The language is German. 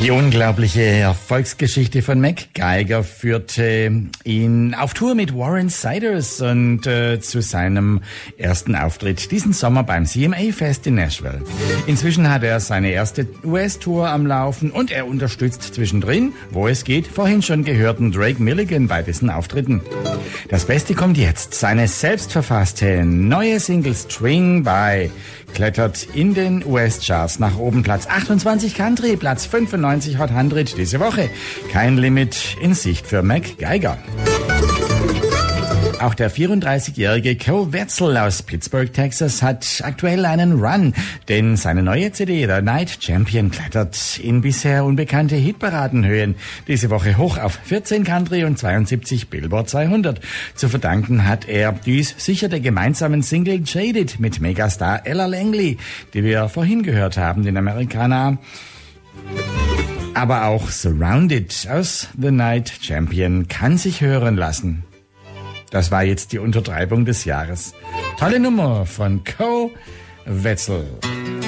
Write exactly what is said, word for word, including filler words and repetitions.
Die unglaubliche Erfolgsgeschichte von Mick Geiger führte ihn auf Tour mit Warren Siders und äh, zu seinem ersten Auftritt diesen Sommer beim C M A Fest in Nashville. Inzwischen hat er seine erste U S-Tour am Laufen und er unterstützt zwischendrin, wo es geht, vorhin schon gehörten Drake Milligan bei dessen Auftritten. Das Beste kommt jetzt. Seine selbstverfasste neue Single String By klettert in den U S-Charts nach oben. Platz achtundzwanzig Country, Platz fünfundneunzig Hot hundert diese Woche. Kein Limit in Sicht für Mick Geiger. Auch der vierunddreißigjährige Cole Wetzel aus Pittsburgh, Texas, hat aktuell einen Run, denn seine neue C D, The Night Champion, klettert in bisher unbekannte Hitparadenhöhen. Diese Woche hoch auf vierzehn Country und zweiundsiebzig Billboard zweihundert. Zu verdanken hat er dies sicher der gemeinsamen Single Jaded mit Megastar Ella Langley, die wir vorhin gehört haben, den Amerikaner. Aber auch Surrounded aus The Night Champion kann sich hören lassen. Das war jetzt die Untertreibung des Jahres. Tolle Nummer von Cole Wetzel.